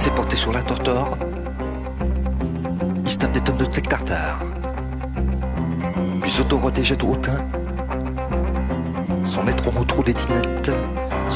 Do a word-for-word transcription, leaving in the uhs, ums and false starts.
s'est porté sur la tortor. Il se tape des tonnes de steak tartare. Puis s'auto-rodégeait au hautain. Sans mettre au trou des dinettes.